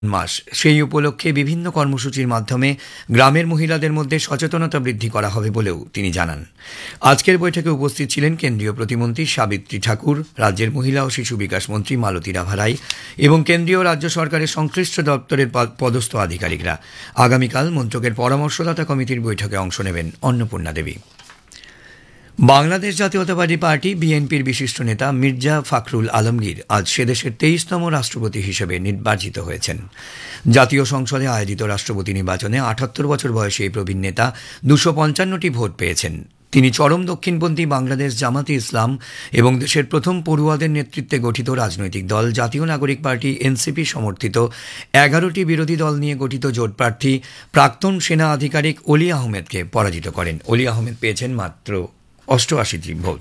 মাস সেই উপলক্ষে বিভিন্ন কর্মসূচির মাধ্যমে গ্রামের মহিলাদের মধ্যে সচেতনতা বৃদ্ধি করা হবে বলেও তিনি জানান। আজকের বৈঠকে উপস্থিত ছিলেন কেন্দ্রীয় প্রতিমন্ত্রী সাবিত্রী ঠাকুর, রাজ্যের মহিলা ও শিশু বিকাশ মন্ত্রী মালতী রাভা রায় এবং কেন্দ্রীয় রাজ্য সরকারের সংশ্লিষ্ট দপ্তরের পদস্থ আধিকারিকরা। আগামীকাল মন্ত্রকের পরামর্শদাতা কমিটির বৈঠকে অংশ নেবেন অন্নপূর্ণা দেবী। বাংলাদেশ জাতীয়তাবাদী পার্টি বিএনপির বিশিষ্ট নেতা মির্জা ফখরুল আলমগীর আজ সেদেশের 23তম রাষ্ট্রপতি হিসেবে নির্বাচিত হয়েছেন। জাতীয় সংসদে আয়োজিত রাষ্ট্রপতি নির্বাচনে 78 বছর বয়সী এই প্রবীণ নেতা 255টি ভোট পেয়েছেন। তিনি চরম দক্ষিণপন্থী বাংলাদেশ জামাতে ইসলাম এবং দেশের প্রথম পড়ুয়াদের নেতৃত্বে গঠিত রাজনৈতিক দল জাতীয় নাগরিক পার্টি এনসিপি সমর্থিত 11টি বিরোধী দল নিয়ে গঠিত জোট প্রার্থী প্রাক্তন সেনা আধিকারিক অলি আহমেদকে পরাজিত করেন। অলি আহমেদ পেয়েছেন মাত্র 88টি ভোট।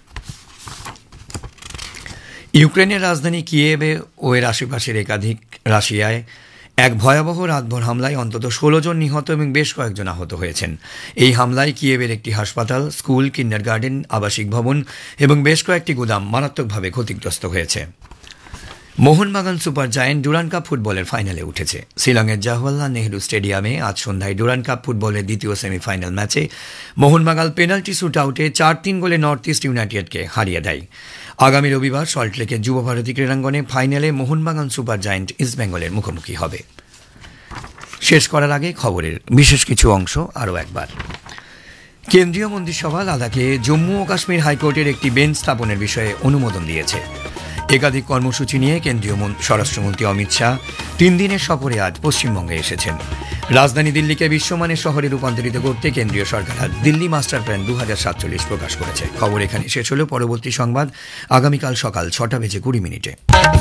ইউক্রেনের রাজধানী কিয়েভে ও এর আশেপাশের একাধিক রাশিয়ায় এক ভয়াবহ রাতভর হামলায় অন্তত 16 জন নিহত এবং বেশ কয়েকজন আহত হয়েছেন। এই হামলায় কিয়েভের একটি হাসপাতাল, স্কুল, কিন্ডারগার্টেন, আবাসিক ভবন এবং বেশ কয়েকটি গুদাম মারাত্মকভাবে ক্ষতিগ্রস্ত হয়েছে। Mohun Bagan super giant Durand cup ফুটবলের ফাইনালে উঠেছে। শিলংয়ের জওহরলাল নেহরু স্টেডিয়ামে আজ সন্ধ্যায় ডুরান্ড কাপ ফুটবলের দ্বিতীয় সেমিফাইনাল ম্যাচে মোহনবাগান পেনাল্টি শুট আউটে 4-3 গোলে নর্থ ইস্ট ইউনাইটেডকে হারিয়ে দেয়। আগামী রবিবার সল্টলেকের যুবভারতী ক্রীড়াঙ্গনে ফাইনালে মোহনবাগান সুপার জায়ান্ট ইস্টবেঙ্গলের মুখোমুখি হবে। শেষ করার আগে খবরের বিশেষ কিছু অংশ আরও একবার। কেন্দ্রীয় মন্ত্রিসভা লাদাখে জম্মু ও কাশ্মীর হাইকোর্টের একটি বেঞ্চ স্থাপনের বিষয়ে অনুমোদন দিয়েছে। একাধিক কর্মসূচি নিয়ে কেন্দ্রীয় স্বরাষ্ট্রমন্ত্রী অমিত শাহ 3 দিনের সফরে আজ পশ্চিমবঙ্গে এসেছেন। রাজধানী দিল্লিকে বিশ্বমানের শহরে রূপান্তরিত করতে কেন্দ্রীয় সরকার আজ দিল্লি মাস্টার প্ল্যান 2047 প্রকাশ করেছে। খবর এখানে শেষ হলো। পরবর্তী সংবাদ আগামীকাল সকাল 6:20 মিনিটে।